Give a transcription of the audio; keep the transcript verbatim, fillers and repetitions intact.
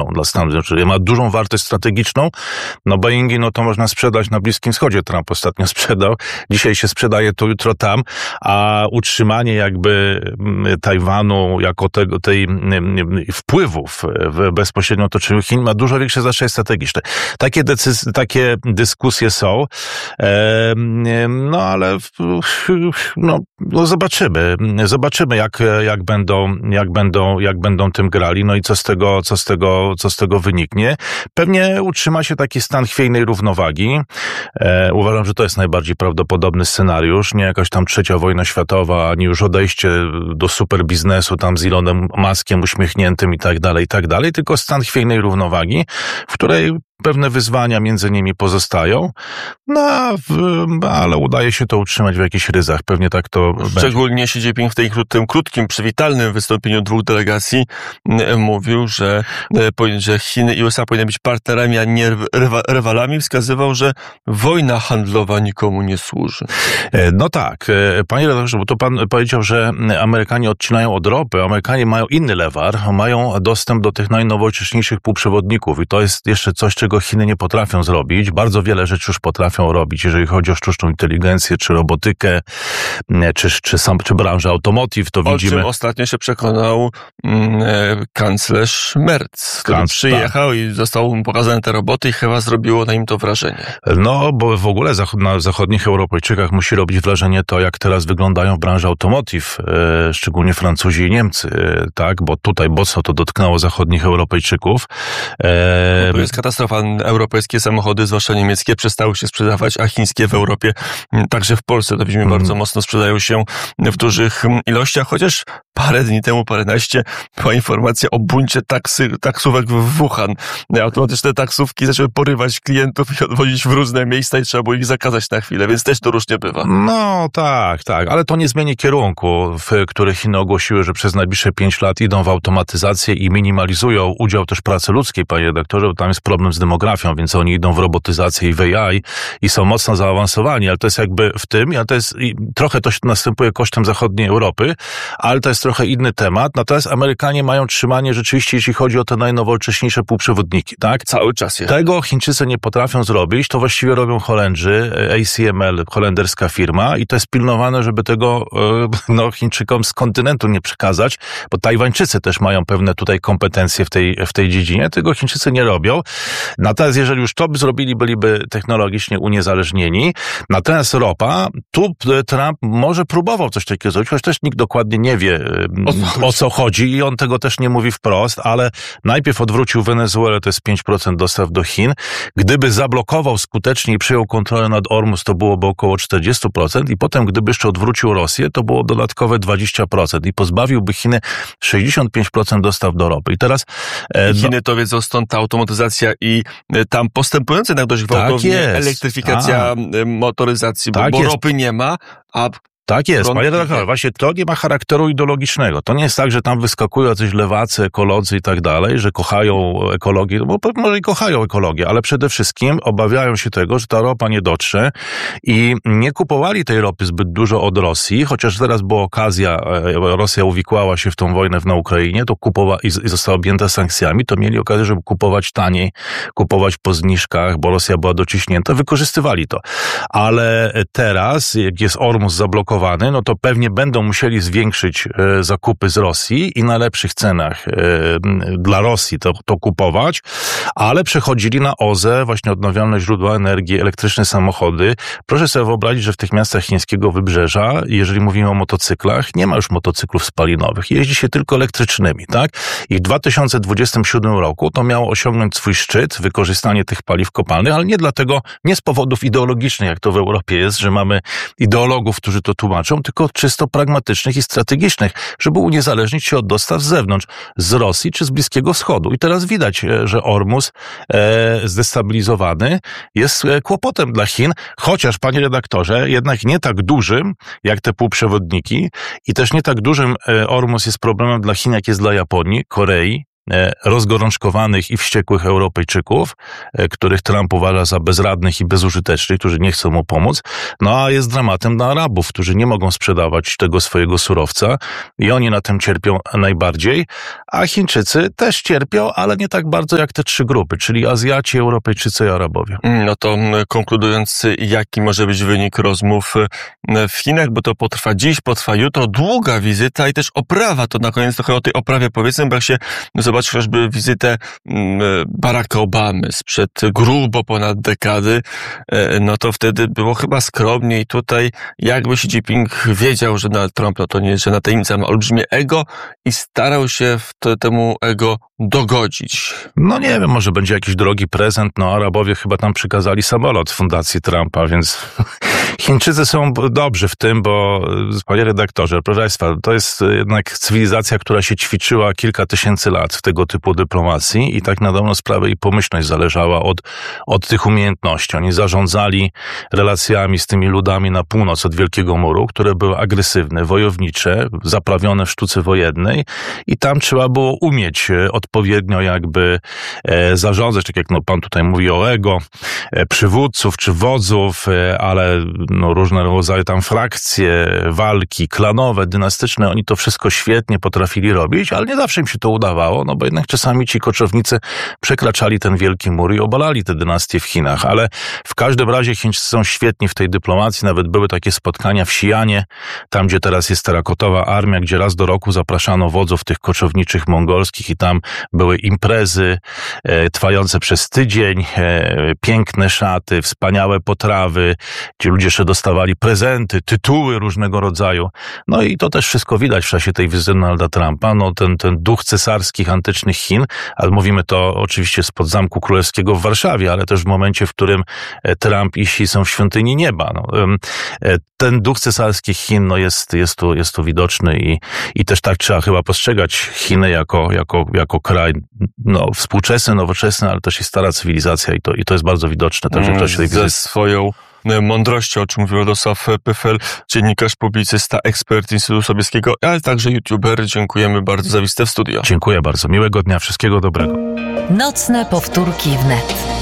dla Stanów Zjednoczonych. Ma dużą wartość strategiczną. No Boeingi, no to można sprzedać na Bliskim Wschodzie. Trump ostatnio sprzedał. Dzisiaj się sprzedaje to, jutro tam. A utrzymanie jakby Tajwanu jako tego, tej wpływów w bezpośrednio otoczeniu Chin ma dużo większe znaczenie strategiczne. Takie decyzje, takie dyskusje są. No ale no, no zobaczymy. Zobaczymy, jak, jak będą, jak będą, jak będą tym grali, no i co z tego, co z tego, co z tego wyniknie. Pewnie utrzyma się taki stan chwiejnej równowagi. E, uważam, że to jest najbardziej prawdopodobny scenariusz. Nie jakaś tam trzecia wojna światowa, ani już odejście do super biznesu tam z Elonem Muskiem uśmiechniętym i tak dalej, i tak dalej, tylko stan chwiejnej równowagi, w której pewne wyzwania między nimi pozostają, no ale udaje się to utrzymać w jakichś ryzach. Pewnie tak to Szczególnie będzie. Xi Jinping w tej, tym krótkim, przywitalnym wystąpieniu dwóch delegacji mówił, że, że Chiny i U S A powinny być partnerami, a nie rywalami. Wskazywał, że wojna handlowa nikomu nie służy. No tak. Panie redaktorze, bo to pan powiedział, że Amerykanie odcinają od ropy. Amerykanie mają inny lewar, mają dostęp do tych najnowocześniejszych półprzewodników i to jest jeszcze coś, czego Chiny nie potrafią zrobić. Bardzo wiele rzeczy już potrafią robić, jeżeli chodzi o sztuczną inteligencję, czy robotykę, czy, czy, sam, czy branżę automotive, to o widzimy. O czym ostatnio się przekonał mm, kanclerz Merz, który Kanc, przyjechał tak. i został mu pokazane te roboty i chyba zrobiło na nim to wrażenie. No, bo w ogóle na zachodnich Europejczykach musi robić wrażenie to, jak teraz wyglądają w branży automotive, e, szczególnie Francuzi i Niemcy, e, tak, bo tutaj mocno to dotknęło zachodnich Europejczyków. E, no to jest katastrofa. Europejskie samochody, zwłaszcza niemieckie, przestały się sprzedawać, a chińskie w Europie, także w Polsce, to widzimy, mm. bardzo mocno sprzedają się w dużych ilościach, chociaż parę dni temu, paręnaście, była informacja o buncie taksy, taksówek w Wuhan. Automatyczne taksówki zaczęły porywać klientów i odwozić w różne miejsca i trzeba było ich zakazać na chwilę, więc też to różnie bywa. No tak, tak, ale to nie zmieni kierunku, w których Chiny ogłosiły, że przez najbliższe pięć lat idą w automatyzację i minimalizują udział też pracy ludzkiej, panie redaktorze, bo tam jest problem z demografią, więc oni idą w robotyzację i w A I i są mocno zaawansowani, ale to jest jakby w tym, ale to jest trochę to następuje kosztem zachodniej Europy, ale to jest trochę inny temat. Natomiast Amerykanie mają trzymanie rzeczywiście, jeśli chodzi o te najnowocześniejsze półprzewodniki, tak? Cały czas jest. Tego Chińczycy nie potrafią zrobić, to właściwie robią Holendrzy, A C M L, holenderska firma i to jest pilnowane, żeby tego no, Chińczykom z kontynentu nie przekazać, bo Tajwańczycy też mają pewne tutaj kompetencje w tej, w tej dziedzinie, tego Chińczycy nie robią. Natomiast jeżeli już to by zrobili, byliby technologicznie uniezależnieni. Natomiast ropa, tu Trump może próbował coś takiego zrobić, choć też nikt dokładnie nie wie, o, o co chodzi i on tego też nie mówi wprost, ale najpierw odwrócił Wenezuelę, to jest pięć procent dostaw do Chin. Gdyby zablokował skutecznie i przyjął kontrolę nad Ormus, to byłoby około czterdzieści procent i potem gdyby jeszcze odwrócił Rosję, to było dodatkowe dwadzieścia procent i pozbawiłby Chiny sześćdziesiąt pięć procent dostaw do ropy. I teraz... E, Chiny no, to wiedzą, stąd ta automatyzacja i tam postępująca jednak dość gwałtownie tak elektryfikacja a, motoryzacji, bo, tak bo ropy nie ma, a Tak jest, panie redaktorze, właśnie to nie ma charakteru ideologicznego. To nie jest tak, że tam wyskakują jacyś lewacy, ekolodzy i tak dalej, że kochają ekologię, bo może i kochają ekologię, ale przede wszystkim obawiają się tego, że ta ropa nie dotrze i nie kupowali tej ropy zbyt dużo od Rosji, chociaż teraz była okazja, Rosja uwikłała się w tą wojnę na Ukrainie, to kupowała i została objęta sankcjami, to mieli okazję, żeby kupować taniej, kupować po zniżkach, bo Rosja była dociśnięta, wykorzystywali to. Ale teraz, jak jest Ormus zablokowany, no to pewnie będą musieli zwiększyć e, zakupy z Rosji i na lepszych cenach e, dla Rosji to, to kupować, ale przechodzili na O Z E, właśnie odnawialne źródła energii, elektryczne samochody. Proszę sobie wyobrazić, że w tych miastach chińskiego wybrzeża, jeżeli mówimy o motocyklach, nie ma już motocyklów spalinowych, jeździ się tylko elektrycznymi, tak? I w dwa tysiące dwudziestym siódmym roku to miało osiągnąć swój szczyt, wykorzystanie tych paliw kopalnych, ale nie dlatego, nie z powodów ideologicznych, jak to w Europie jest, że mamy ideologów, którzy to tłumaczą, tylko czysto pragmatycznych i strategicznych, żeby uniezależnić się od dostaw z zewnątrz, z Rosji czy z Bliskiego Wschodu. I teraz widać, że Ormus e, zdestabilizowany jest kłopotem dla Chin, chociaż, panie redaktorze, jednak nie tak dużym, jak te półprzewodniki i też nie tak dużym Ormus jest problemem dla Chin, jak jest dla Japonii, Korei, rozgorączkowanych i wściekłych Europejczyków, których Trump uważa za bezradnych i bezużytecznych, którzy nie chcą mu pomóc, no a jest dramatem dla Arabów, którzy nie mogą sprzedawać tego swojego surowca i oni na tym cierpią najbardziej, a Chińczycy też cierpią, ale nie tak bardzo jak te trzy grupy, czyli Azjaci, Europejczycy i Arabowie. No to konkludując, jaki może być wynik rozmów w Chinach, bo to potrwa dziś, potrwa jutro, długa wizyta i też oprawa, to na koniec trochę o tej oprawie powiedzmy, bo jak się zobaczy chociażby wizytę Baracka Obamy sprzed grubo ponad dekady, no to wtedy było chyba skromniej. Tutaj jakby Xi Jinping wiedział, że Donald Trump no to nie, że na tajemnica ma olbrzymie ego i starał się w te, temu ego dogodzić. No nie wiem, może będzie jakiś drogi prezent, no Arabowie chyba tam przykazali samolot fundacji Trumpa, więc Chińczycy są dobrzy w tym, bo panie redaktorze, proszę państwa, to jest jednak cywilizacja, która się ćwiczyła kilka tysięcy lat w tego typu dyplomacji i tak na dobrą sprawę i pomyślność zależała od, od tych umiejętności. Oni zarządzali relacjami z tymi ludami na północ od Wielkiego Muru, które były agresywne, wojownicze, zaprawione w sztuce wojennej i tam trzeba było umieć odpowiednio jakby e, zarządzać, tak jak no, pan tutaj mówi o ego, e, przywódców czy wodzów, e, ale no, różne rodzaje tam frakcje, walki klanowe, dynastyczne, oni to wszystko świetnie potrafili robić, ale nie zawsze im się to udawało, no bo jednak czasami ci koczownicy przekraczali ten Wielki Mur i obalali te dynastie w Chinach, ale w każdym razie Chińczycy są świetni w tej dyplomacji, nawet były takie spotkania w Xi'anie, tam gdzie teraz jest terakotowa armia, gdzie raz do roku zapraszano wodzów tych koczowniczych mongolskich i tam były imprezy e, trwające przez tydzień, e, piękne szaty, wspaniałe potrawy, gdzie ludzie jeszcze dostawali prezenty, tytuły różnego rodzaju. No i to też wszystko widać w czasie tej wizyty Donalda Trumpa. No ten, ten duch cesarskich, antycznych Chin, ale mówimy to oczywiście spod Zamku Królewskiego w Warszawie, ale też w momencie, w którym Trump i Xi są w świątyni nieba. No, ten duch cesarskich Chin no jest, jest, tu, jest tu widoczny i, i też tak trzeba chyba postrzegać Chiny jako, jako, jako kraj no, współczesny, nowoczesny, ale też i stara cywilizacja i to, i to jest bardzo widoczne także w czasie tej wizyty. Ze swoją mądrością, o czym mówił Radosław Pyfel, dziennikarz, publicysta, ekspert Instytutu Sobieskiego, ale także youtuber. Dziękujemy bardzo za wizytę w studio. Dziękuję bardzo. Miłego dnia. Wszystkiego dobrego. Nocne powtórki wnet.